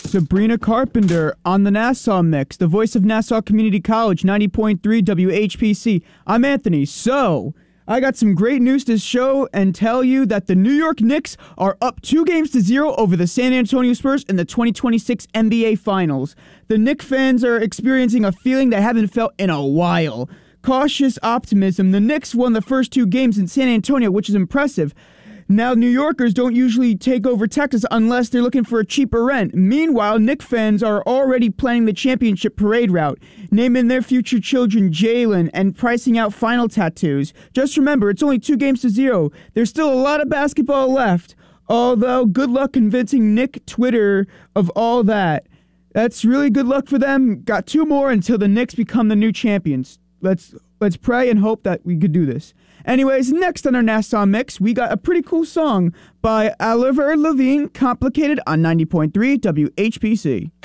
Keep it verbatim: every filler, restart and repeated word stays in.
Sabrina Carpenter on the Nassau Mix, the voice of Nassau Community College, ninety point three W H P C. I'm Anthony. So, I got some great news to show and tell you that the New York Knicks are up two games to zero over the San Antonio Spurs in the twenty twenty-six N B A Finals. The Knicks fans are experiencing a feeling they haven't felt in a while. Cautious optimism. The Knicks won the first two games in San Antonio, which is impressive. Now, New Yorkers don't usually take over Texas unless they're looking for a cheaper rent. Meanwhile, Knicks fans are already planning the championship parade route, naming their future children Jalen and pricing out final tattoos. Just remember, it's only two games to zero. There's still a lot of basketball left. Although, good luck convincing Nick Twitter of all that. That's really good luck for them. Got two more until the Knicks become the new champions. Let's let's pray and hope that we could do this. Anyways, next on our Nassau Mix, we got a pretty cool song by Oliver Levine, Complicated on ninety point three W H P C.